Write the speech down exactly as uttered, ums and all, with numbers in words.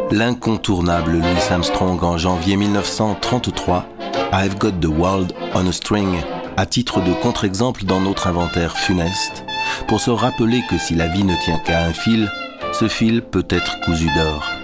L'incontournable Louis Armstrong en janvier mille neuf cent trente-trois, I've Got the World on a String, à titre de contre-exemple dans notre inventaire funeste, pour se rappeler que si la vie ne tient qu'à un fil, ce fil peut être cousu d'or.